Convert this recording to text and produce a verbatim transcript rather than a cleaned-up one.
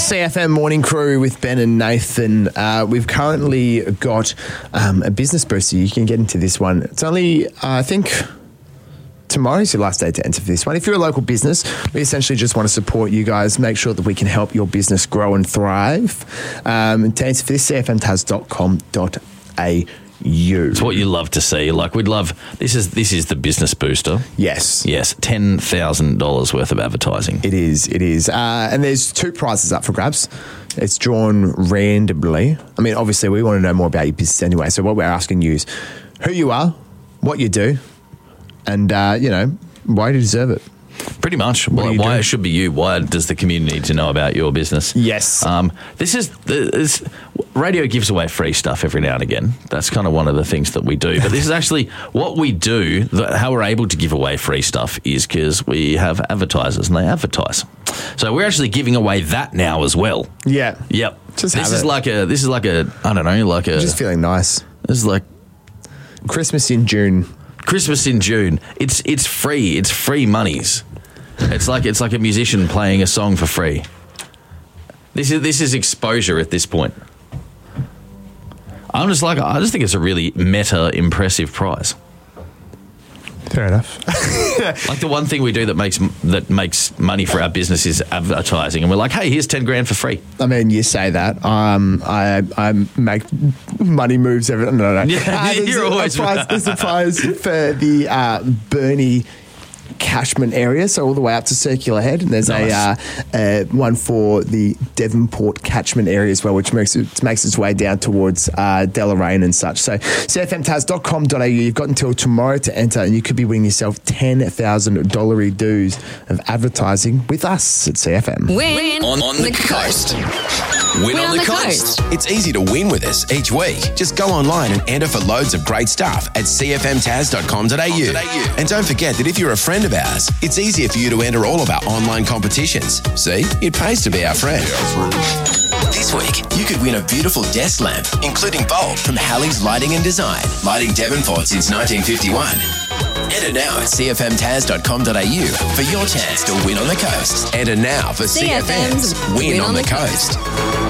C F M Morning Crew with Ben and Nathan. Uh, we've currently got um, a business booster. You can get into this one. It's only, uh, I think, tomorrow's your last day to enter for this one. If you're a local business, we essentially just want to support you guys, make sure that we can help your business grow and thrive. Um, to enter for this, c f m tas dot com dot a u. It's what you love to see. Like, we'd love, this is this is the business booster. Yes. Yes, ten thousand dollars worth of advertising. It is, it is. Uh, and there's two prizes up for grabs. It's drawn randomly. I mean, obviously, we want to know more about your business anyway. So what we're asking you is who you are, what you do, and, uh, you know, why you deserve it. Pretty much. Why, why it should be you. Why does the community need to know about your business? Yes. Um, this is this, radio gives away free stuff every now and again. That's kind of one of the things that we do. But this is actually what we do. The, how we're able to give away free stuff is because we have advertisers and they advertise. So we're actually giving away that now as well. Yeah. Yep. Just this have is it. like a. This is like a. I don't know. Like a. I'm just feeling nice. This is like Christmas in June. Christmas in June. It's it's free. It's free monies. It's like it's like a musician playing a song for free. This is this is exposure at this point. I'm just like I just think it's a really meta impressive prize. Fair enough. Like the one thing we do that makes that makes money for our business is advertising, and we're like, hey, here's ten grand for free. I mean, you say that. Um, I I make money moves every. No, no, no. Yeah, uh, there's you're a, always a prize, there's a prize for the uh, Burnie catchment area, so all the way up to Circular Head, and there's Nice. a uh, uh, one for the Devonport catchment area as well, which makes it makes its way down towards uh, Deloraine and such. So c f m tas dot com dot a u, you've got until tomorrow to enter, and you could be winning yourself ten thousand dollars dues of advertising with us at C F M. Win On, on the, the coast. Win, Win on, the, coast. It's easy to win with us each week. Just go online and enter for loads of great stuff at c f m tas dot com dot a u. And don't forget that if you're a friend of ours, it's easier for you to enter all of our online competitions. See, it pays to be our friend. This week, you could win a beautiful desk lamp, including bulb from Halley's Lighting and Design, lighting Devonport since nineteen fifty-one. Enter now at c f m tas dot com dot a u for your chance to win on the coast. Enter now for C F M's Win, on the Coast.